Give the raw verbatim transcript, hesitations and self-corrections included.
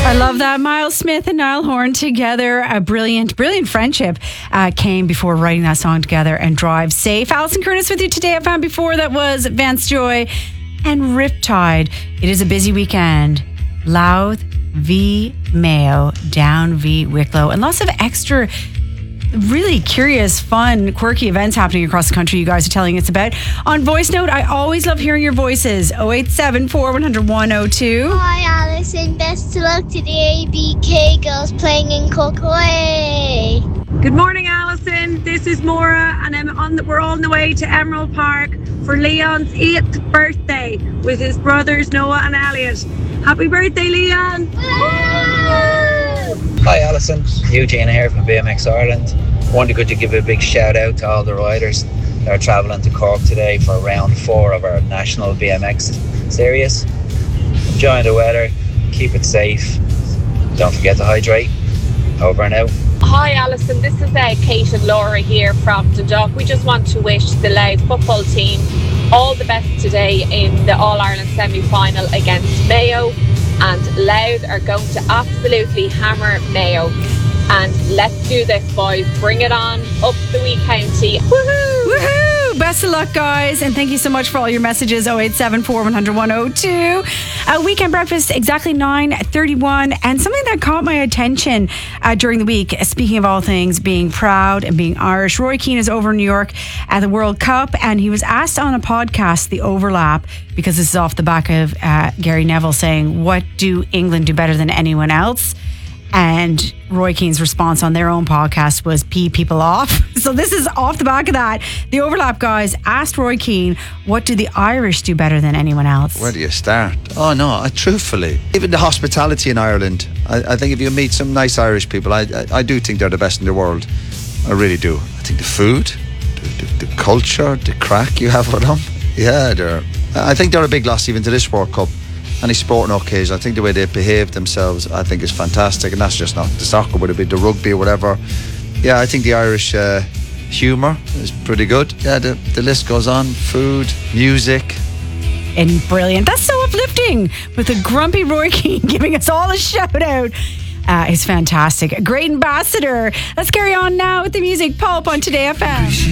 I love that. Miles Smith and Niall Horan together. A brilliant, brilliant friendship uh, came before writing that song together. And Drive Safe. Alison Curtis with you today. I found before that was Vance Joy and Riptide. It is a busy weekend. Louth v Mayo, Down v Wicklow, and lots of extra really curious, fun, quirky events happening across the country you guys are telling us about. On voice note, I always love hearing your voices. oh eight seven four, one hundred, one oh two. Hi Alison, best of luck to the A B K girls playing in Cookaway. Good morning, Alison. This is Maura, and I'm on the, we're on the way to Emerald Park for Leon's eighth birthday with his brothers Noah and Elliot. Happy birthday, Leon! Hi Alison, Eugene here from B M X Ireland. Wanted to give a big shout out to all the riders that are travelling to Cork today for round four of our national B M X series. Enjoying the weather, keep it safe, don't forget to hydrate. Over and out. Hi Alison, this is uh, Kate and Laura here from Dundalk. We just want to wish the Louth football team all the best today in the All-Ireland semi-final against Mayo, and Louth are going to absolutely hammer Mayo. And let's do this, boys. Bring it on up the wee county. Woohoo! Woohoo! Best of luck, guys, and thank you so much for all your messages. oh eight seven four, one hundred, one oh two. Uh, weekend breakfast exactly nine thirty-one, and something that caught my attention uh, during the week, speaking of all things being proud and being Irish. Roy Keane is over in New York at the World Cup, and he was asked on a podcast, The Overlap, because this is off the back of uh, Gary Neville saying, what do England do better than anyone else? And Roy Keane's response on their own podcast was pee people off. So this is off the back of that. The Overlap guys asked Roy Keane, what do the Irish do better than anyone else? Where do you start? Oh no, I, truthfully, even the hospitality in Ireland, I, I think if you meet some nice Irish people, I, I, I do think they're the best in the world. I really do. I think the food, the, the, the culture, the crack you have with them. Yeah, they're, I think they're a big loss even to this World Cup. Any sporting occasion, I think the way they behave themselves, I think is fantastic, and that's just not the soccer, would it be the rugby or whatever. Yeah, I think the Irish uh, humour is pretty good. Yeah, the, the list goes on. Food, music. And brilliant. That's so uplifting, with a grumpy Roy Keane giving us all a shout out. Uh, it's fantastic. A great ambassador. Let's carry on now with the music. Pulp on Today F M.